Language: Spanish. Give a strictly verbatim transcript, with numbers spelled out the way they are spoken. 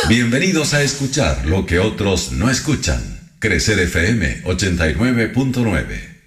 Bienvenidos a escuchar lo que otros no escuchan. Crecer F M ochenta y nueve punto nueve.